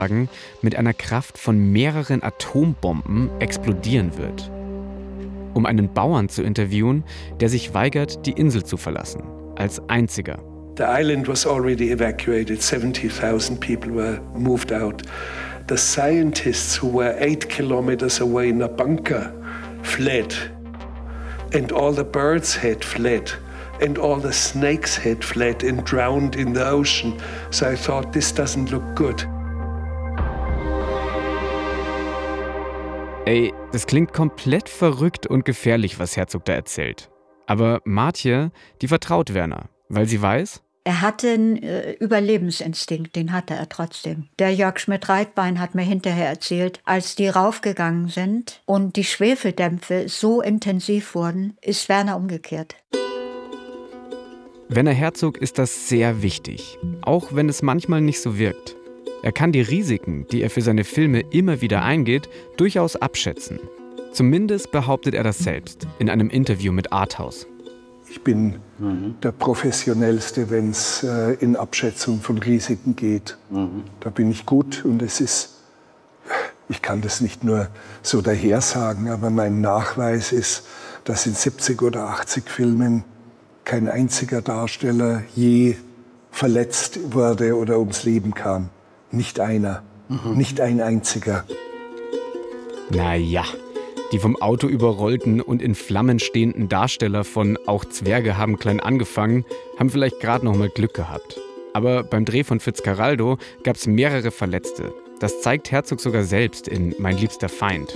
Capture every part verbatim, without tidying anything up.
mit einer Kraft von mehreren Atombomben explodieren wird. Um einen Bauern zu interviewen, der sich weigert, die Insel zu verlassen, als einziger. The island was already evacuated. seventy thousand people were moved out. The scientists who were eight kilometers away in a bunker fled. And all the birds had fled. And all the snakes had fled and drowned in the ocean. So I thought, this doesn't look good. Ey, das klingt komplett verrückt und gefährlich, was Herzog da erzählt. Aber Martje, die vertraut Werner, weil sie weiß, er hatte einen äh, Überlebensinstinkt, den hatte er trotzdem. Der Jörg Schmidt-Reitbein hat mir hinterher erzählt, als die raufgegangen sind und die Schwefeldämpfe so intensiv wurden, ist Werner umgekehrt. Werner Herzog ist das sehr wichtig, auch wenn es manchmal nicht so wirkt. Er kann die Risiken, die er für seine Filme immer wieder eingeht, durchaus abschätzen. Zumindest behauptet er das selbst in einem Interview mit Arthouse. Ich bin mhm. der Professionellste, wenn es äh, in Abschätzung von Risiken geht. Mhm. Da bin ich gut und es ist, ich kann das nicht nur so daher sagen, aber mein Nachweis ist, dass in siebzig oder achtzig Filmen kein einziger Darsteller je verletzt wurde oder ums Leben kam. Nicht einer, mhm. nicht ein einziger. Naja. Die vom Auto überrollten und in Flammen stehenden Darsteller von Auch Zwerge haben klein angefangen, haben vielleicht gerade noch mal Glück gehabt. Aber beim Dreh von Fitzcarraldo gab es mehrere Verletzte. Das zeigt Herzog sogar selbst in Mein liebster Feind.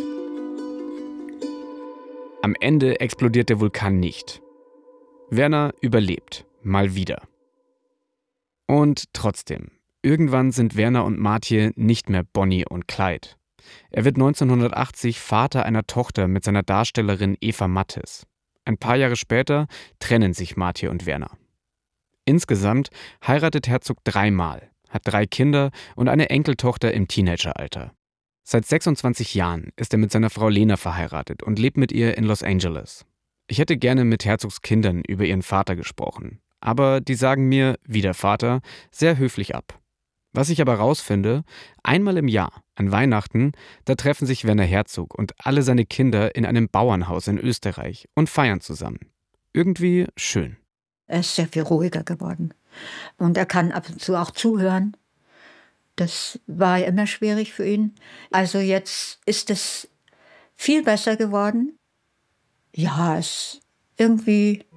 Am Ende explodiert der Vulkan nicht. Werner überlebt. Mal wieder. Und trotzdem, irgendwann sind Werner und Martje nicht mehr Bonnie und Clyde. Er wird neunzehnhundertachtzig Vater einer Tochter mit seiner Darstellerin Eva Mattes. Ein paar Jahre später trennen sich Martje und Werner. Insgesamt heiratet Herzog dreimal, hat drei Kinder und eine Enkeltochter im Teenageralter. Seit sechsundzwanzig Jahren ist er mit seiner Frau Lena verheiratet und lebt mit ihr in Los Angeles. Ich hätte gerne mit Herzogs Kindern über ihren Vater gesprochen, aber die sagen mir, wie der Vater, sehr höflich ab. Was ich aber rausfinde, einmal im Jahr, an Weihnachten, da treffen sich Werner Herzog und alle seine Kinder in einem Bauernhaus in Österreich und feiern zusammen. Irgendwie schön. Er ist sehr viel ruhiger geworden. Und er kann ab und zu auch zuhören. Das war ja immer schwierig für ihn. Also jetzt ist es viel besser geworden. Ja, es ist irgendwie,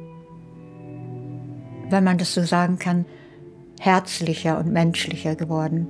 wenn man das so sagen kann, herzlicher und menschlicher geworden.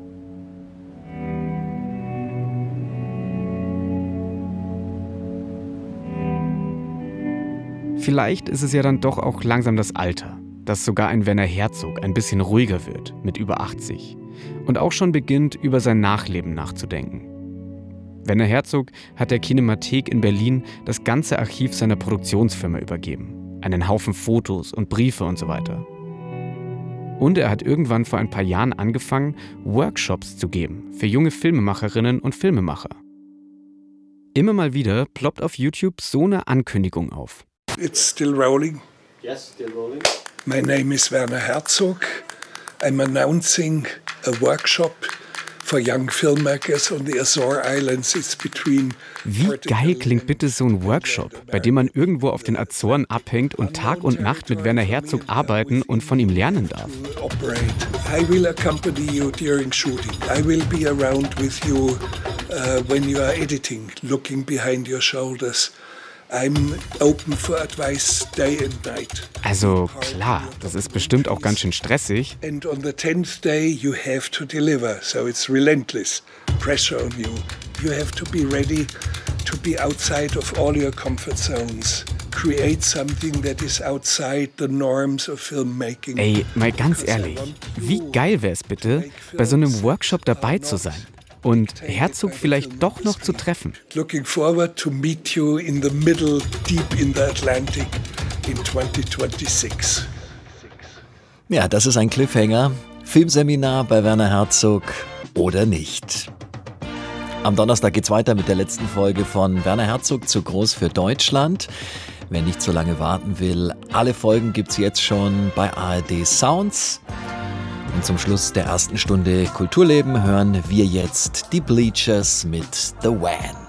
Vielleicht ist es ja dann doch auch langsam das Alter, dass sogar ein Werner Herzog ein bisschen ruhiger wird mit über achtzig und auch schon beginnt, über sein Nachleben nachzudenken. Werner Herzog hat der Kinemathek in Berlin das ganze Archiv seiner Produktionsfirma übergeben. Einen Haufen Fotos und Briefe und so weiter. Und er hat irgendwann vor ein paar Jahren angefangen, Workshops zu geben für junge Filmemacherinnen und Filmemacher. Immer mal wieder ploppt auf YouTube so eine Ankündigung auf. It's still rolling. Yes, still rolling. My name is Werner Herzog. I'm announcing a workshop for young filmmakers on the Azore Islands. It's between Wie geil klingt bitte so ein Workshop, bei dem man irgendwo auf den Azoren abhängt und Tag und Nacht mit Werner Herzog arbeiten und von ihm lernen darf? I will accompany you during shooting. I will be around with you uh, when you are editing, looking behind your shoulders. I'm open for advice day and night. Also klar, das ist bestimmt auch ganz schön stressig. And on the tenth day you have to deliver, so it's relentless pressure on you. You have to be ready to be outside of all your comfort zones. Create something that is outside the norms of filmmaking. Ey, mal ganz ehrlich, wie geil wäre es bitte, bei so einem Workshop dabei zu sein? Und Herzog vielleicht doch noch zu treffen. Looking forward to meet you in the middle, deep in the Atlantic in twenty twenty-six. Ja, das ist ein Cliffhanger. Filmseminar bei Werner Herzog oder nicht. Am Donnerstag geht's weiter mit der letzten Folge von Werner Herzog zu groß für Deutschland. Wer nicht so lange warten will, alle Folgen gibt's jetzt schon bei A R D Sounds. Und zum Schluss der ersten Stunde Kulturleben hören wir jetzt die Bleachers mit The Van.